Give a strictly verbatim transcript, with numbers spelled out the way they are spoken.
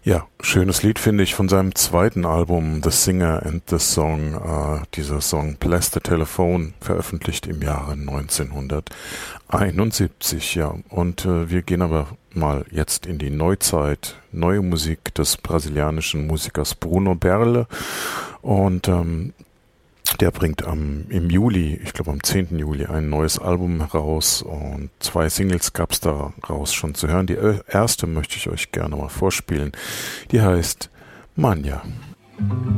Ja, schönes Lied finde ich von seinem zweiten Album The Singer and the Song. Äh, dieser Song Bless the Telephone, veröffentlicht im Jahre neunzehnhunderteinundsiebzig. Ja, und äh, wir gehen aber mal jetzt in die Neuzeit. Neue Musik des brasilianischen Musikers Bruno Berle. Und ähm, der bringt am, im Juli, ich glaube am zehnten Juli, ein neues Album heraus und zwei Singles gab es daraus schon zu hören. Die erste möchte ich euch gerne mal vorspielen. Die heißt Mania.